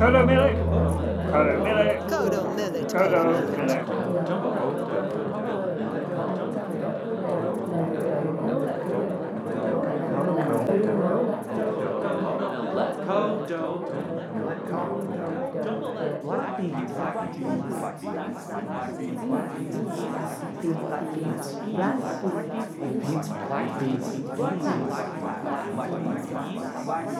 Kodo Millet. Kodo Millet. Kodo Millet. Kodo Millet. Black beans, black beans, black beans, black beans, black beans, black beans, black beans, black beans, black beans, black beans, black beans, black beans, black beans, black beans,